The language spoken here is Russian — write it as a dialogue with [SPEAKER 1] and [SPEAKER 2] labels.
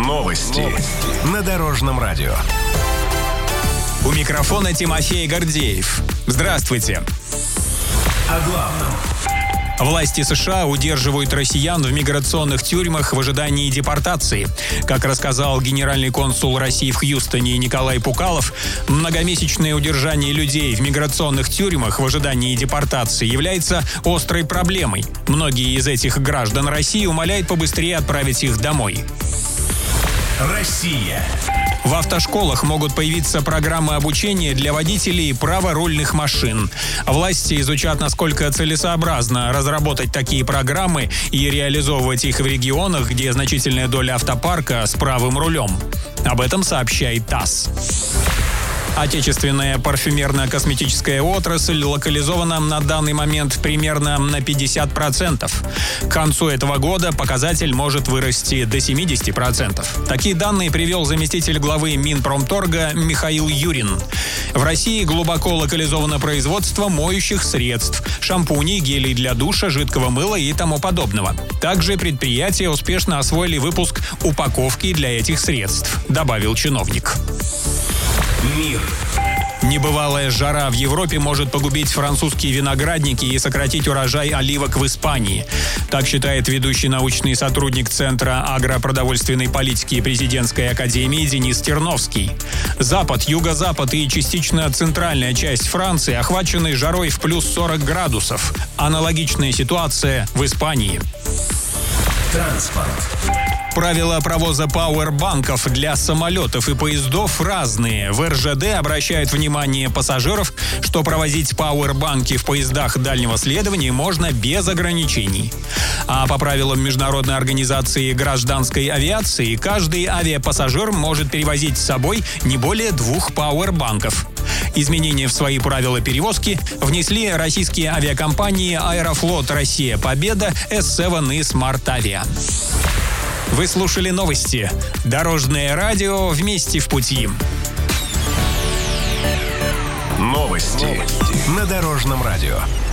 [SPEAKER 1] Новости на Дорожном радио.
[SPEAKER 2] У микрофона Тимофей Гордеев. Здравствуйте.
[SPEAKER 1] О главном.
[SPEAKER 2] Власти США удерживают россиян в миграционных тюрьмах в ожидании депортации. Как рассказал генеральный консул России в Хьюстоне Николай Пукалов, многомесячное удержание людей в миграционных тюрьмах в ожидании депортации является острой проблемой. Многие из этих граждан России умоляют побыстрее отправить их домой.
[SPEAKER 1] Россия.
[SPEAKER 2] В автошколах могут появиться программы обучения для водителей праворульных машин. Власти изучат, насколько целесообразно разработать такие программы и реализовывать их в регионах, где значительная доля автопарка с правым рулем. Об этом сообщает ТАСС. Отечественная парфюмерно-косметическая отрасль локализована на данный момент примерно на 50%. К концу этого года показатель может вырасти до 70%. Такие данные привел заместитель главы Минпромторга Михаил Юрин. В России глубоко локализовано производство моющих средств, шампуней, гелей для душа, жидкого мыла и тому подобного. Также предприятия успешно освоили выпуск упаковки для этих средств, добавил чиновник.
[SPEAKER 1] Мир.
[SPEAKER 2] Небывалая жара в Европе может погубить французские виноградники и сократить урожай оливок в Испании. Так считает ведущий научный сотрудник Центра агропродовольственной политики и президентской академии Денис Терновский. Запад, юго-запад и частично центральная часть Франции охвачены жарой в плюс 40 градусов. Аналогичная ситуация в Испании.
[SPEAKER 1] Транспорт.
[SPEAKER 2] Правила провоза пауэрбанков для самолетов и поездов разные. В РЖД обращают внимание пассажиров, что провозить пауэрбанки в поездах дальнего следования можно без ограничений. А по правилам Международной организации гражданской авиации, каждый авиапассажир может перевозить с собой не более 2 пауэрбанков. Изменения в свои правила перевозки внесли российские авиакомпании «Аэрофлот Россия Победа», S7 и «Смарт-Авиа». Вы слушали новости. Дорожное радио «Вместе в пути».
[SPEAKER 1] Новости на Дорожном радио.